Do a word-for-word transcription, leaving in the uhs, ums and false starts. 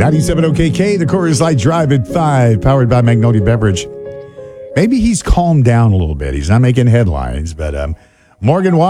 ninety-seven O K K, the Coors Light Drive at five, powered by Magnolia Beverage. Maybe he's calmed down a little bit. He's not making headlines, but um, Morgan Wallen.